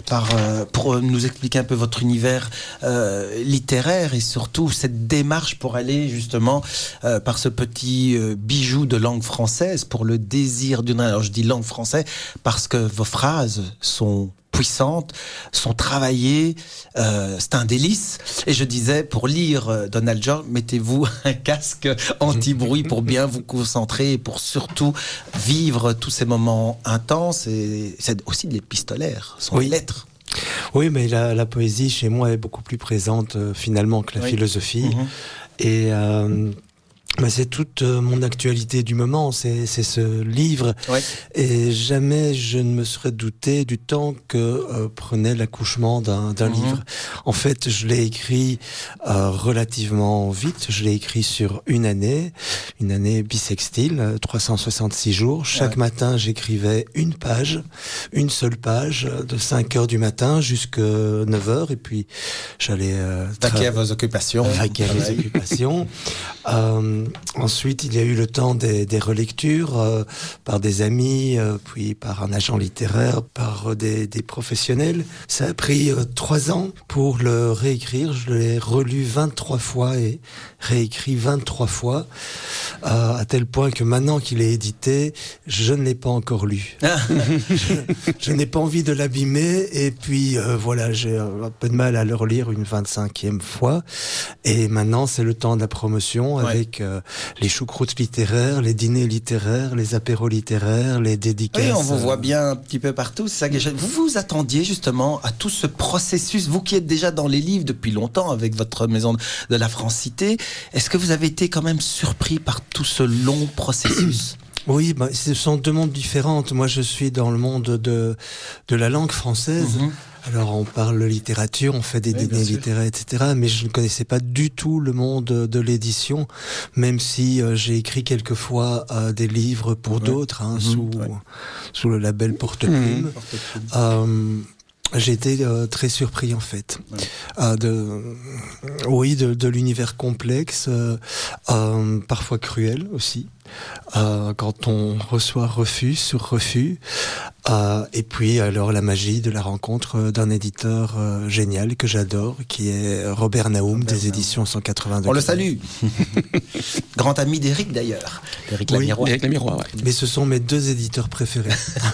pour nous expliquer un peu votre univers littéraire et surtout cette démarche pour aller justement par ce petit bijou de langue française pour le désir d'une... Alors je dis langue française parce que vos phrases sont puissantes, sont travaillées, c'est un délice. Et je disais, pour lire Donald George, mettez-vous un casque anti-bruit pour bien vous concentrer et pour surtout vivre tous ces moments intenses. Et c'est aussi de l'épistolaire, sont les lettres. Oui, mais la poésie, chez moi, est beaucoup plus présente finalement que la philosophie. Et... c'est toute mon actualité du moment, c'est ce livre. Et jamais je ne me serais douté du temps que prenait l'accouchement d'un livre. En fait, je l'ai écrit relativement vite. Je l'ai écrit sur une année bissextile, 366 jours. Chaque matin, j'écrivais une seule page, de 5h du matin jusqu'à 9h. Et puis, j'allais... vaquer à vos occupations. Vaquer à mes occupations. Ensuite, il y a eu le temps des relectures par des amis, puis par un agent littéraire, par des professionnels. Ça a pris 3 ans pour le réécrire. Je l'ai relu 23 fois et réécrit 23 fois, à tel point que maintenant qu'il est édité, je ne l'ai pas encore lu. je n'ai pas envie de l'abîmer, et puis voilà, j'ai un peu de mal à le relire une 25e fois. Et maintenant, c'est le temps de la promotion avec les choucroutes littéraires, les dîners littéraires, les apéros littéraires, les dédicaces. Oui, on vous voit bien un petit peu partout. C'est ça que vous vous attendiez justement à tout ce processus, vous qui êtes déjà dans les livres depuis longtemps avec votre maison de la Francité. Est-ce que vous avez été quand même surpris par tout ce long processus ? Oui, ce sont 2 mondes différents. Moi, je suis dans le monde de la langue française. Alors, on parle littérature, on fait des dîners littéraires, etc. Mais je ne connaissais pas du tout le monde de l'édition, même si j'ai écrit quelquefois des livres pour d'autres, sous le label Porte-Plume. J'ai été très surpris en fait de l'univers complexe, parfois cruel aussi, quand on reçoit refus sur refus, et puis alors la magie de la rencontre d'un éditeur génial que j'adore, qui est Robert Naoum des éditions 182. On le salue. Grand ami d'Éric d'ailleurs, Éric Lamirois. Éric Lamirois, Mais ce sont mes 2 éditeurs préférés.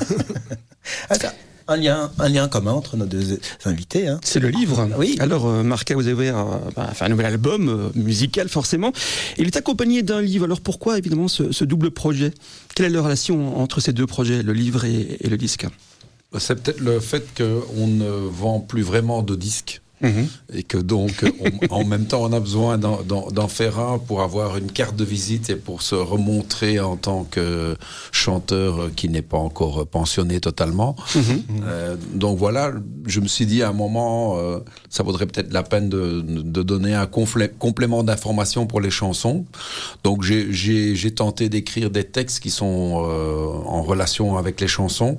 Un lien commun entre nos 2 invités. Hein. C'est le livre. Oui. Alors, Marca, vous avez fait un nouvel album musical, forcément. Il est accompagné d'un livre. Alors, pourquoi, évidemment, ce double projet ? Quelle est la relation entre ces 2 projets, le livre et le disque ? C'est peut-être le fait qu'on ne vend plus vraiment de disques. Et que donc, en même temps, on a besoin d'en faire un pour avoir une carte de visite et pour se remontrer en tant que chanteur qui n'est pas encore pensionné totalement. Donc voilà, je me suis dit à un moment, ça vaudrait peut-être la peine de donner un complément d'information pour les chansons. Donc j'ai tenté d'écrire des textes qui sont en relation avec les chansons.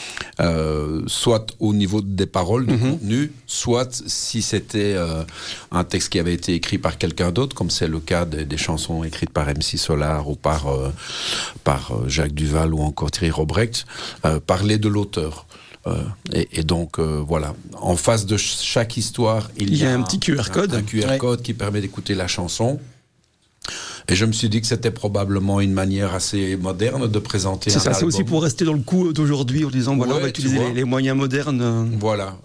Soit au niveau des paroles, du contenu, soit si c'était un texte qui avait été écrit par quelqu'un d'autre, comme c'est le cas des chansons écrites par MC Solar ou par Jacques Duval ou encore Thierry Robrecht, parler de l'auteur. Et donc voilà, en face de chaque histoire, il y a un petit QR code, un QR code qui permet d'écouter la chanson. Et je me suis dit que c'était probablement une manière assez moderne de présenter un album. C'est aussi pour rester dans le coup d'aujourd'hui en disant voilà, on va utiliser les moyens modernes. Voilà.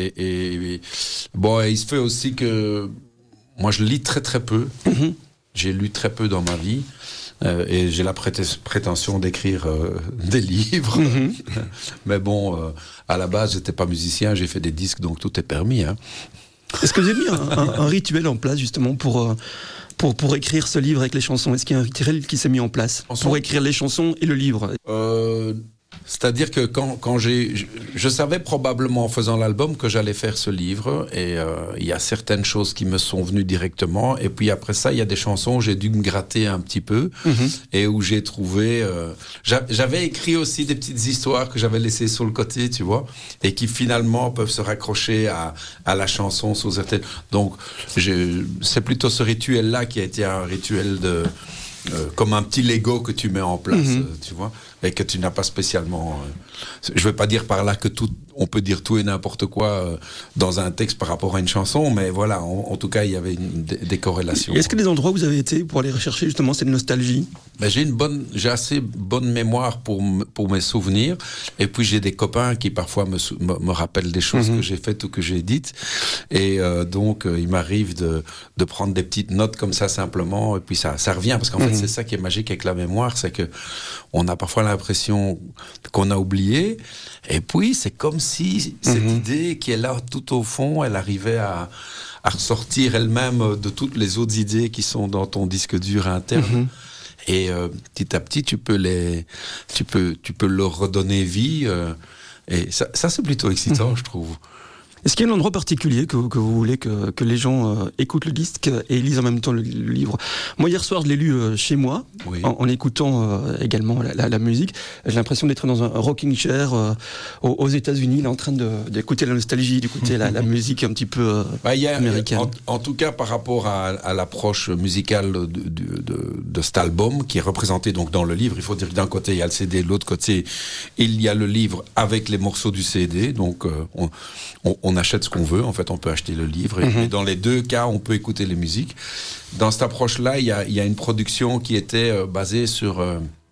Bon, et il se fait aussi que moi je lis très très peu. J'ai lu très peu dans ma vie. Et j'ai la prétention d'écrire des livres. Mais bon, à la base, j'étais pas musicien, j'ai fait des disques, donc tout est permis. Hein. Est-ce que vous avez mis un rituel en place justement pour écrire ce livre avec les chansons? Est-ce qu'il y a un rituel qui s'est mis en place pour écrire les chansons et le livre? C'est-à-dire que quand je savais probablement en faisant l'album que j'allais faire ce livre, et il y a certaines choses qui me sont venues directement, et puis après ça il y a des chansons où j'ai dû me gratter un petit peu, et où j'ai trouvé j'avais écrit aussi des petites histoires que j'avais laissées sur le côté, tu vois, et qui finalement peuvent se raccrocher à la chanson sous certaines. Donc c'est plutôt ce rituel là qui a été un rituel de comme un petit Lego que tu mets en place, tu vois, et que tu n'as pas spécialement. Je ne veux pas dire par là que tout on peut dire tout et n'importe quoi dans un texte par rapport à une chanson, mais voilà, en tout cas, il y avait des corrélations. Est-ce qu'il y a des endroits où vous avez été pour aller rechercher justement cette nostalgie? J'ai assez bonne mémoire pour mes souvenirs, et puis j'ai des copains qui parfois me rappellent des choses que j'ai faites ou que j'ai dites, et donc il m'arrive de prendre des petites notes comme ça simplement, et puis ça revient, parce qu'en fait c'est ça qui est magique avec la mémoire, c'est que on a parfois l'impression qu'on a oublié, et puis c'est comme si cette idée qui est là tout au fond, elle arrivait à ressortir elle-même de toutes les autres idées qui sont dans ton disque dur interne. Et petit à petit, tu peux leur redonner vie. Et ça c'est plutôt excitant, je trouve. Est-ce qu'il y a un endroit particulier que vous voulez que les gens écoutent le disque et lisent en même temps le livre? Moi, hier soir, je l'ai lu chez moi, en écoutant également la musique. J'ai l'impression d'être dans un rocking chair aux États-Unis, là, en train d'écouter la nostalgie, d'écouter la musique un petit peu américaine. En tout cas, par rapport à l'approche musicale de cet album, qui est représenté donc dans le livre, il faut dire que d'un côté, il y a le CD, de l'autre côté, il y a le livre avec les morceaux du CD. Donc, on achète ce qu'on veut, en fait, on peut acheter le livre, et dans les deux cas, on peut écouter les musiques. Dans cette approche-là, il y a une production qui était basée sur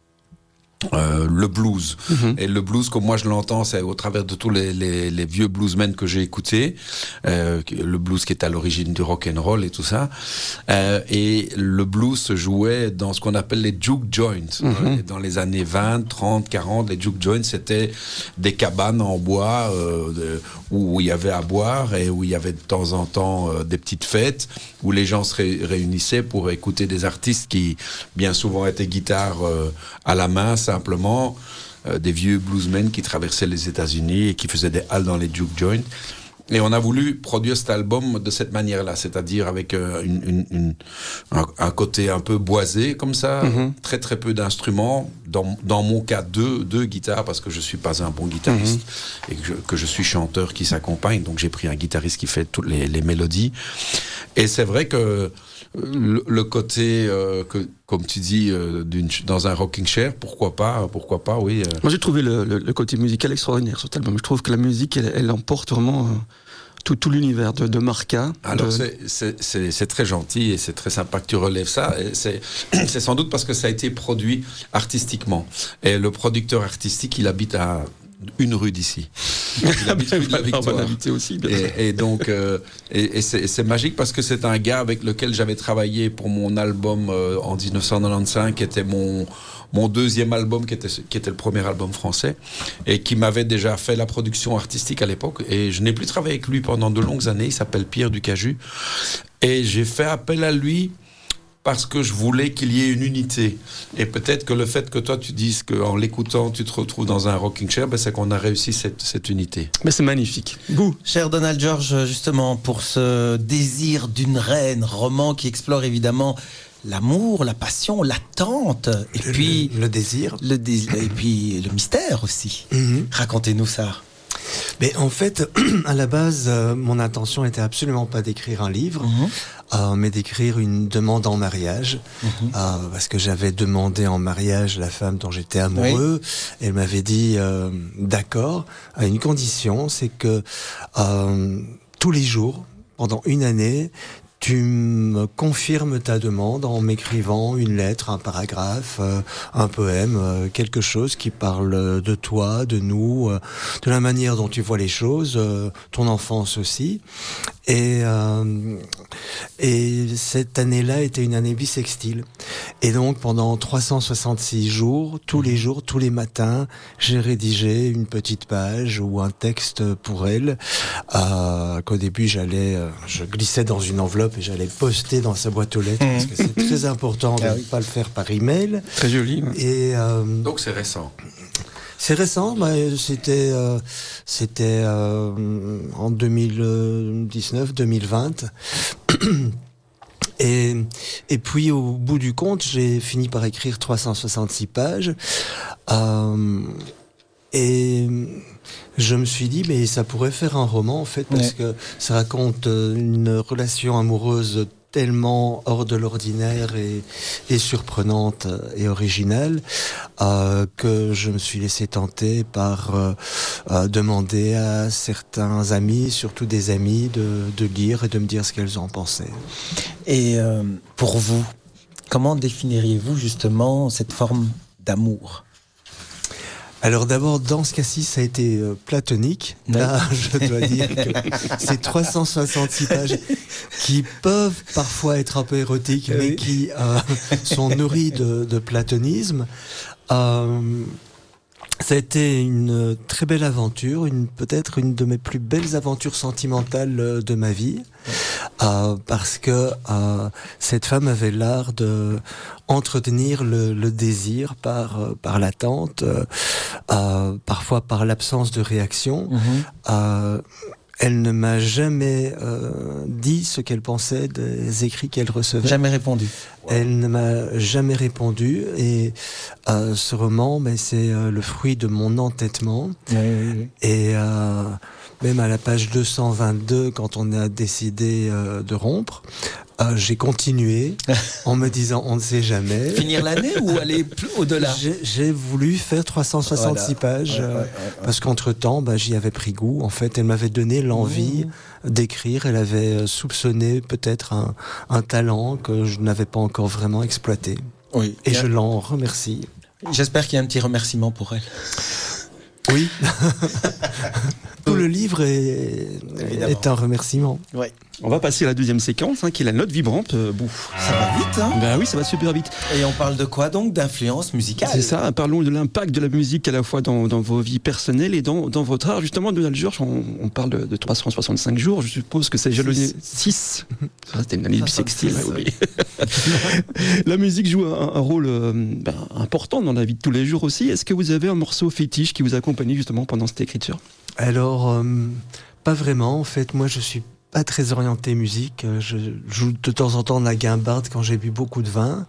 le blues. Et le blues, comme moi je l'entends, c'est au travers de tous les vieux bluesmen que j'ai écoutés, le blues qui est à l'origine du rock and roll et tout ça. Et le blues se jouait dans ce qu'on appelle les juke joints. Et dans les années 20, 30, 40, les juke joints, c'était des cabanes en bois où il y avait à boire et où il y avait de temps en temps des petites fêtes où les gens se réunissaient pour écouter des artistes qui bien souvent étaient guitares à la main, simplement des vieux bluesmen qui traversaient les États-Unis et qui faisaient des halles dans les juke joints. Et on a voulu produire cet album de cette manière-là, c'est-à-dire avec un côté un peu boisé comme ça, très très peu d'instruments. Dans mon cas, deux guitares, parce que je suis pas un bon guitariste et que je suis chanteur qui s'accompagne, donc j'ai pris un guitariste qui fait toutes les mélodies. Et c'est vrai que le côté comme tu dis, dans un rocking chair, pourquoi pas, oui. Moi j'ai trouvé le côté musical extraordinaire sur cet album. Je trouve que la musique, elle emporte vraiment tout l'univers de Marca. Alors c'est très gentil et c'est très sympa que tu relèves ça. Et c'est sans doute parce que ça a été produit artistiquement. Et le producteur artistique, il habite à une rue d'ici. Il habite rue de la Victoire. Aussi, et donc, c'est magique parce que c'est un gars avec lequel j'avais travaillé pour mon album en 1995, qui était mon deuxième album, qui était le premier album français, et qui m'avait déjà fait la production artistique à l'époque. Et je n'ai plus travaillé avec lui pendant de longues années. Il s'appelle Pierre Ducaju. Et j'ai fait appel à lui parce que je voulais qu'il y ait une unité. Et peut-être que le fait que toi tu dises qu'en l'écoutant tu te retrouves dans un rocking chair, c'est qu'on a réussi cette unité. Mais c'est magnifique. Vous, cher Donald George, justement pour ce désir d'une reine, roman qui explore évidemment l'amour, la passion, l'attente, et puis le désir, et puis le mystère aussi. Racontez-nous ça. Mais en fait, à la base, mon intention était absolument pas d'écrire un livre, mais d'écrire une demande en mariage, parce que j'avais demandé en mariage la femme dont j'étais amoureux. Oui. Elle m'avait dit d'accord, à une condition, c'est que tous les jours, pendant une année, tu me confirmes ta demande en m'écrivant une lettre, un paragraphe, un poème, quelque chose qui parle de toi, de nous, de la manière dont tu vois les choses, ton enfance aussi. Et cette année-là était une année bissextile. Et donc pendant 366 jours, tous les matins, j'ai rédigé une petite page ou un texte pour elle, qu'au début je glissais dans une enveloppe et j'allais poster dans sa boîte aux lettres, parce que c'est très important de ne pas le faire par email. Très joli. Ouais. Et donc c'est récent. C'est récent, c'était en 2019-2020. Et puis au bout du compte, j'ai fini par écrire 366 pages. Et je me suis dit, mais ça pourrait faire un roman en fait, parce que ça raconte une relation amoureuse tellement hors de l'ordinaire et surprenante et originale que je me suis laissé tenter par demander à certains amis, surtout des amis, de lire et de me dire ce qu'elles en pensaient. Et pour vous, comment définiriez-vous justement cette forme d'amour ? Alors d'abord, dans ce cas-ci, ça a été platonique. Là, je dois dire que ces 366 pages qui peuvent parfois être un peu érotiques, mais qui sont nourries de platonisme. Ça a été une très belle aventure, peut-être une de mes plus belles aventures sentimentales de ma vie, parce que cette femme avait l'art de entretenir le désir par l'attente, parfois par l'absence de réaction. Elle ne m'a jamais dit ce qu'elle pensait des écrits qu'elle recevait. Jamais répondu. Elle ne m'a jamais répondu et ce roman, c'est le fruit de mon entêtement. Oui. Et même à la page 222, quand on a décidé de rompre, j'ai continué en me disant on ne sait jamais. Finir l'année ou aller plus au-delà ? J'ai voulu faire 366 pages parce qu'entre-temps, j'y avais pris goût. En fait, elle m'avait donné l'envie d'écrire. Elle avait soupçonné peut-être un talent que je n'avais pas encore vraiment exploité. Oui. Et je l'en remercie. J'espère qu'il y a un petit remerciement pour elle. Oui. Tout le livre est un remerciement. Oui. On va passer à la deuxième séquence, qui est la note vibrante. Ça va vite, hein ? Ben oui, ça va super vite. Et on parle de quoi donc ? D'influence musicale ? C'est ça, parlons de l'impact de la musique à la fois dans vos vies personnelles et dans votre art. Justement, Donald George, on parle de 365 jours, je suppose que c'est jalonné 6. C'était une année bissextile, oui. La musique joue un rôle important dans la vie de tous les jours aussi. Est-ce que vous avez un morceau fétiche qui vous accompagne justement pendant cette écriture ? Alors, pas vraiment. En fait, moi, je suis pas très orienté musique. Je joue de temps en temps de la guimbarde quand j'ai bu beaucoup de vin.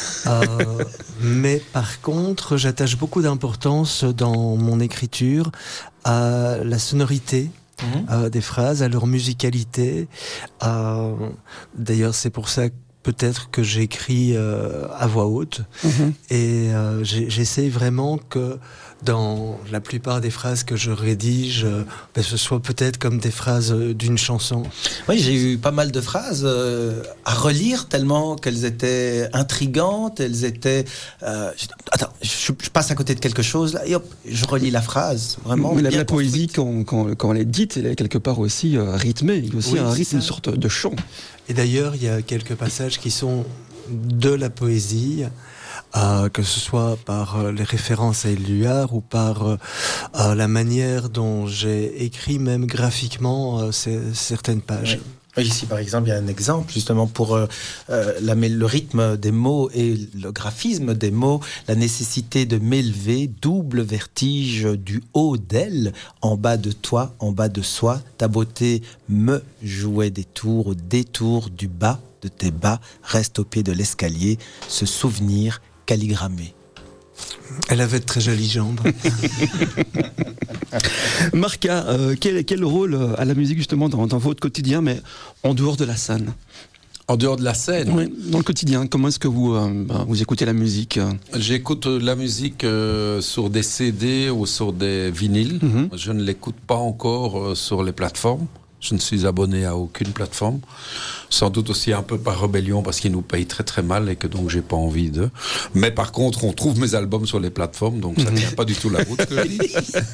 Mais par contre, j'attache beaucoup d'importance dans mon écriture à la sonorité des phrases, à leur musicalité. D'ailleurs, c'est pour ça que peut-être que j'écris à voix haute. Et j'essaie vraiment que dans la plupart des phrases que je rédige, ce soit peut-être comme des phrases d'une chanson. Oui, j'ai eu pas mal de phrases à relire tellement qu'elles étaient intrigantes, elles étaient... Attends, je passe à côté de quelque chose, là, et hop, je relis la phrase, vraiment. Mais la poésie, quand elle est dite, elle est quelque part aussi rythmée. Il y a aussi un rythme, une sorte de chant. Et d'ailleurs, il y a quelques passages qui sont de la poésie, que ce soit par les références à Éluard ou par la manière dont j'ai écrit même graphiquement certaines pages. Oui. Ici, par exemple, il y a un exemple justement pour le rythme des mots et le graphisme des mots, la nécessité de m'élever, double vertige du haut d'elle, en bas de toi, en bas de soi, ta beauté me jouait des tours au détour du bas de tes bas, reste au pied de l'escalier, ce souvenir calligrammé. Elle avait de très jolies jambes. Marca, quel rôle a la musique justement dans votre quotidien, mais en dehors de la scène ? En dehors de la scène ? Oui, dans le quotidien, comment est-ce que vous écoutez la musique ? J'écoute la musique sur des CD ou sur des vinyles. Je ne l'écoute pas encore sur les plateformes. Je ne suis abonné à aucune plateforme. Sans doute aussi un peu par rébellion parce qu'ils nous payent très très mal et que donc j'ai pas envie de. Mais par contre, on trouve mes albums sur les plateformes, donc ça tient pas du tout la route que je dis.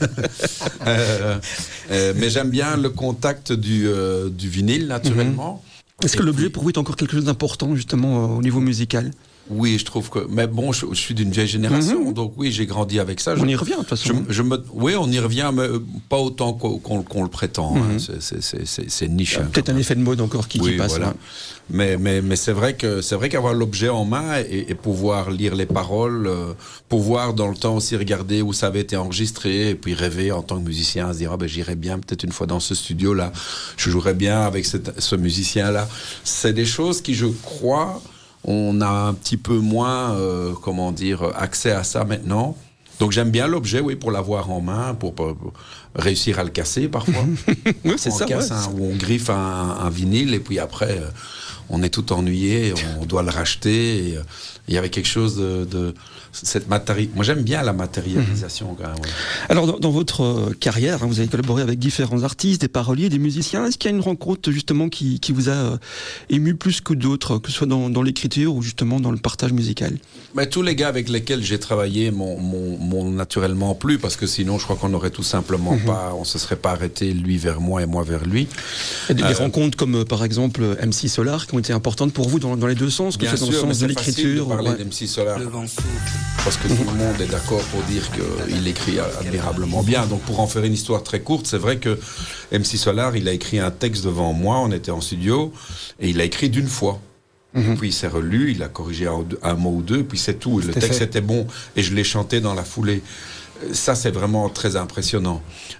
Mais j'aime bien le contact du vinyle naturellement. Est-ce que l'objet pour vous est encore quelque chose d'important justement au niveau musical ? Oui, je trouve que... Mais bon, je suis d'une vieille génération, donc oui, j'ai grandi avec ça. On y revient, de toute façon. Oui, on y revient, mais pas autant qu'on le prétend. C'est niche. Peut-être un effet de mode encore qui passe. Voilà. Mais c'est vrai qu'avoir l'objet en main et pouvoir lire les paroles, pouvoir dans le temps aussi regarder où ça avait été enregistré et puis rêver en tant que musicien, se dire j'irai bien peut-être une fois dans ce studio-là, je jouerai bien avec ce musicien-là. C'est des choses qui, je crois... On a un petit peu moins, accès à ça maintenant. Donc j'aime bien l'objet, oui, pour l'avoir en main, pour réussir à le casser parfois. Oui, c'est ça. Ou on griffe un vinyle et puis après, on est tout ennuyé, on doit le racheter. Et, il y avait quelque chose de cette moi j'aime bien la matérialisation quand même. Ouais. Alors dans votre carrière, vous avez collaboré avec différents artistes, des paroliers, des musiciens. Est-ce qu'il y a une rencontre justement qui vous a ému plus que d'autres, que ce soit dans l'écriture ou justement dans le partage musical? Mais tous les gars avec lesquels j'ai travaillé m'ont naturellement plu, parce que sinon je crois qu'on n'aurait tout simplement pas, on se serait pas arrêté lui vers moi et moi vers lui. Et des rencontres comme par exemple MC Solar qui ont été importantes pour vous dans les deux sens, que ce soit dans le sens de l'écriture. Parler d'MC Solar. Parce que tout le monde est d'accord pour dire qu'il écrit admirablement bien. Donc pour en faire une histoire très courte, c'est vrai que MC Solar, il a écrit un texte devant moi, on était en studio, et il a écrit d'une fois. Puis il s'est relu, il a corrigé un mot ou deux, puis c'est tout. Le texte était bon, et je l'ai chanté dans la foulée. Ça, c'est vraiment très impressionnant.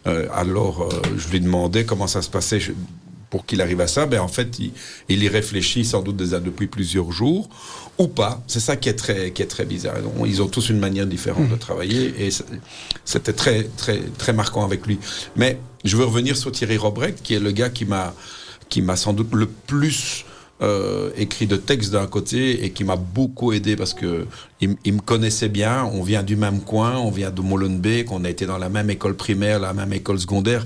Alors, je lui demandais comment ça se passait pour qu'il arrive à ça. Ben, en fait, il y réfléchit sans doute déjà depuis plusieurs jours, ou pas. C'est ça qui est très bizarre. Donc, ils ont tous une manière différente de travailler, et c'était très, très, très marquant avec lui. Mais je veux revenir sur Thierry Robrecht, qui est le gars qui m'a sans doute le plus écrit de textes d'un côté, et qui m'a beaucoup aidé, parce que il me connaissait bien. On vient du même coin, on vient de Molenbeek, on a été dans la même école primaire, la même école secondaire.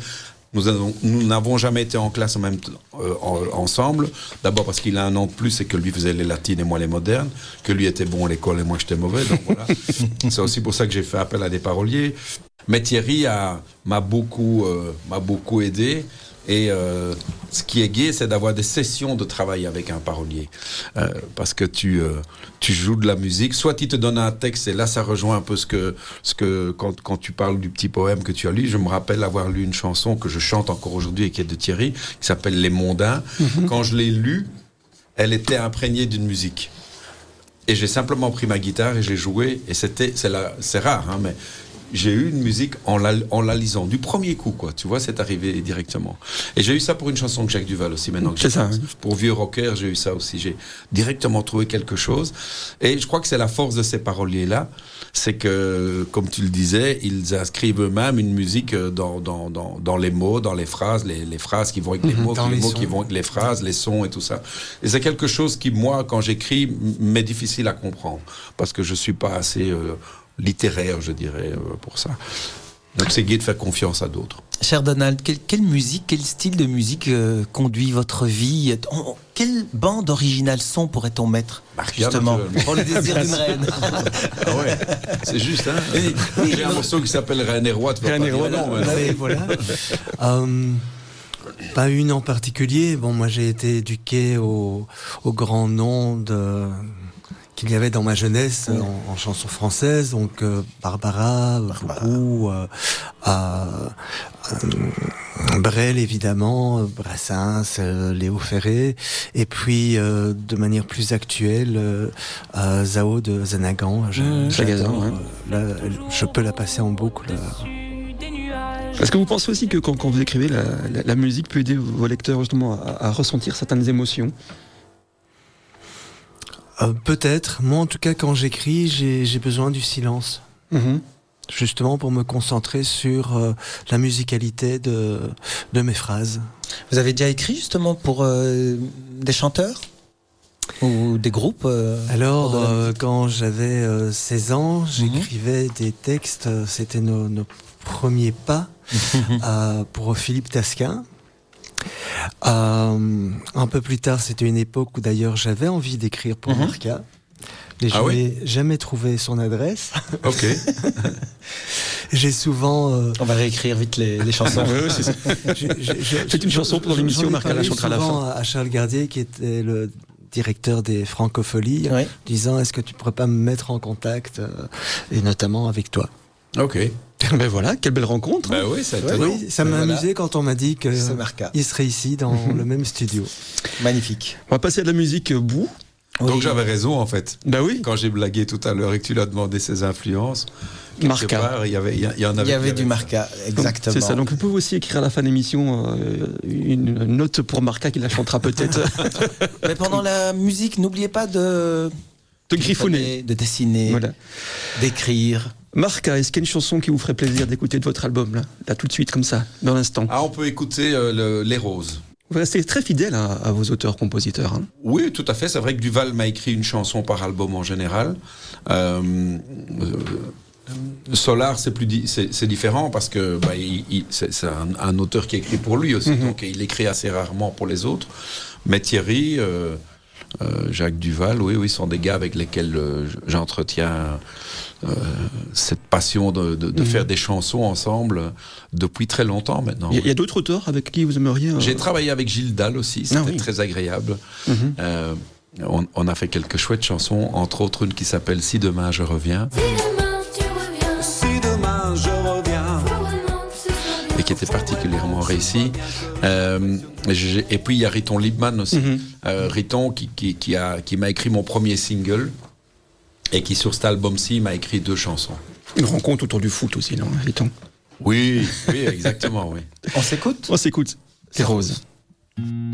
Nous n'avons jamais été en classe en même ensemble. D'abord parce qu'il a un an de plus et que lui faisait les latines et moi les modernes, que lui était bon à l'école et moi j'étais mauvais. Donc voilà. C'est aussi pour ça que j'ai fait appel à des paroliers. Mais Thierry m'a beaucoup aidé. Et ce qui est gai, c'est d'avoir des sessions de travail avec un parolier. Parce que tu joues de la musique, soit il te donne un texte, et là ça rejoint un peu ce que quand tu parles du petit poème que tu as lu. Je me rappelle avoir lu une chanson que je chante encore aujourd'hui et qui est de Thierry, qui s'appelle Les Mondains. Quand je l'ai lue, elle était imprégnée d'une musique. Et j'ai simplement pris ma guitare et j'ai joué, et c'est rare, hein, mais j'ai eu une musique en la lisant du premier coup, quoi. Tu vois, c'est arrivé directement. Et j'ai eu ça pour une chanson de Jacques Duval aussi, maintenant que j'ai ça. Pour Vieux Rocker, j'ai eu ça aussi. J'ai directement trouvé quelque chose. Et je crois que c'est la force de ces paroliers-là, c'est que, comme tu le disais, ils inscrivent eux-mêmes une musique dans les mots, dans les phrases, les phrases qui vont avec les mots, les mots qui vont avec les phrases, les sons et tout ça. Et c'est quelque chose qui, moi, quand j'écris, m'est difficile à comprendre, parce que je suis pas assez littéraire, je dirais, pour ça. Donc c'est gai de faire confiance à d'autres. Cher Donald, quelle musique, quel style de musique conduit votre vie? Quelle bande originale son pourrait-on mettre, justement, pour le désir d'une reine? Ah ouais, c'est juste, hein. J'ai un morceau qui s'appelle Reine et Roi. Reine et Roi, non. Voilà. Pas une en particulier. Bon, moi j'ai été éduqué au grand nom qu'il y avait dans ma jeunesse en chanson française, donc Barbara, beaucoup, Brel évidemment, Brassens, Léo Ferré, et puis de manière plus actuelle, Zao de Zanagan. Je peux la passer en boucle. Est-ce que vous pensez aussi que quand vous écrivez, la musique peut aider vos lecteurs justement à ressentir certaines émotions? Peut-être. Moi, en tout cas, quand j'écris, j'ai besoin du silence. Justement pour me concentrer sur la musicalité de mes phrases. Vous avez déjà écrit justement pour des chanteurs ou des groupes Alors, quand j'avais 16 ans, j'écrivais des textes. C'était nos premiers pas pour Philippe Tasquin. Un peu plus tard, c'était une époque où d'ailleurs j'avais envie d'écrire pour Marca, mais je n'ai jamais trouvé son adresse. Ok. J'ai souvent. On va réécrire vite les chansons. Oui, c'est ça. C'est une chanson pour l'émission, Marca la chantera à la fin. À Charles Gardier, qui était le directeur des Francopholies, disant: est-ce que tu pourrais pas me mettre en contact, et notamment avec toi. Ok. Ben voilà, quelle belle rencontre. Ben oui, ça m'a amusé quand on m'a dit qu'il serait ici dans le même studio. Magnifique. On va passer à de la musique boue. Donc j'avais raison en fait. Ben oui. Quand j'ai blagué tout à l'heure et que tu lui as demandé ses influences, Marca. Il y avait du Marca, exactement. C'est ça. Donc vous pouvez aussi écrire à la fin de l'émission une note pour Marca qui la chantera peut-être. Mais pendant la musique, n'oubliez pas de griffonner, de dessiner, d'écrire. Marca, est-ce qu'il y a une chanson qui vous ferait plaisir d'écouter de votre album là tout de suite comme ça, dans l'instant? On peut écouter Les Roses. Vous restez très fidèle à vos auteurs-compositeurs. Hein. Oui, tout à fait. C'est vrai que Duval m'a écrit une chanson par album en général. Solar, c'est différent parce que c'est un auteur qui écrit pour lui aussi, donc il écrit assez rarement pour les autres. Mais Thierry, Jacques Duval, oui, sont des gars avec lesquels j'entretiens cette passion de faire des chansons ensemble depuis très longtemps maintenant. Il y a d'autres auteurs avec qui vous aimeriez... J'ai travaillé avec Gilles Dalle aussi, c'était très agréable. On a fait quelques chouettes chansons, entre autres une qui s'appelle « Si demain je reviens ». Et qui était particulièrement réussi. Et puis il y a Riton Liebman aussi. Riton qui m'a écrit mon premier single et qui sur cet album-ci m'a écrit 2 chansons. Une rencontre autour du foot aussi, non, Riton? Oui, exactement, oui. On s'écoute? On s'écoute. C'est Rose.